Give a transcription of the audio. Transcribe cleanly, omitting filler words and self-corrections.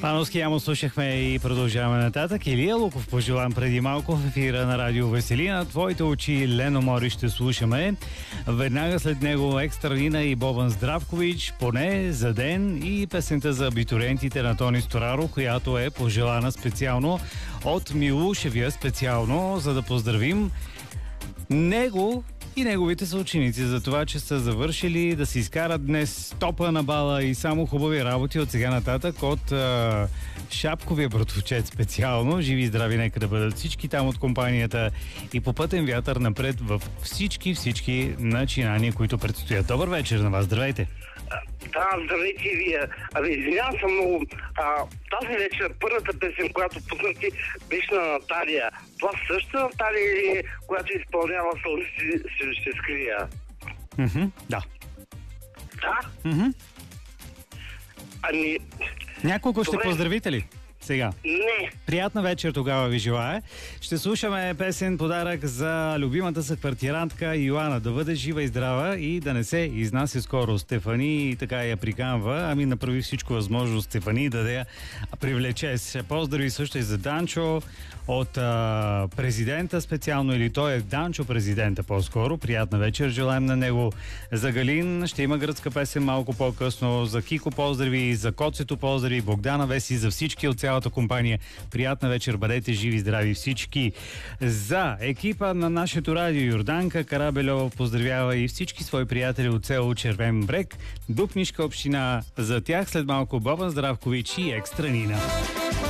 Пановски ямо слушахме и продължаваме нататък. Илия Луков пожелан преди малко в ефира на Радио Веселина. Твоите очи, Лено Мори, ще слушаме. Веднага след него Екстранина и Бобан Здравкович, Поне за ден и песента за абитуриентите на Тони Стораро, която е пожелана специално от Милушевия, специално за да поздравим него и неговите съученици за това, че са завършили да си изкарат днес топа на бала и само хубави работи от сега нататък от Шапковия братовчет специално. Живи и здрави, нека да бъдат всички там от компанията и по пътен вятър напред в всички начинания, които предстоят. Добър вечер на вас, здравейте! Да, здравейте вие. Извинявам се много. Тази вечер първата песен, която пуснахте, беше на Наталия. Това същата Наталия или която изпълнява Слънце ще скрия? Да. Да? Ами... Няколко ще поздравите ли? Сега. Не. Приятна вечер тогава ви желая. Ще слушаме песен подарък за любимата съквартирантка Йоана. Да бъде жива и здрава и да не се изнася скоро. Стефани така я приканва. Ами направи всичко възможно Стефани да я привлече. Поздрави също и за Данчо от президента специално, или той е Данчо президента по-скоро. Приятна вечер желаем на него. За Галин ще има гръцка песен малко по-късно. За Кико поздрави, за Коцето поздрави, Богдана Веси, за всички от цялата компания. Приятна вечер, бъдете живи, здрави всички. За екипа на нашето радио Йорданка Карабельова поздравява и всички свои приятели от село Червен брег, Дупнишка община. За тях след малко Бобан Здравкович и Екстранина.